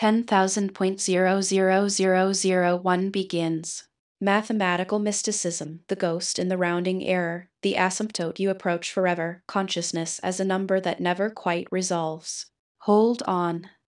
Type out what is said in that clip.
10,000.00001 begins. Mathematical mysticism, the ghost in the rounding error, the asymptote you approach forever, consciousness as a number that never quite resolves. Hold on.